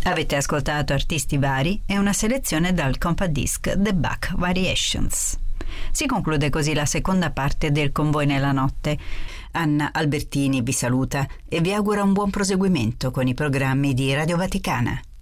Avete ascoltato Artisti Vari e una selezione dal compact disc The Bach Variations. Si conclude così la seconda parte del Con voi nella notte. Anna Albertini vi saluta e vi augura un buon proseguimento con i programmi di Radio Vaticana.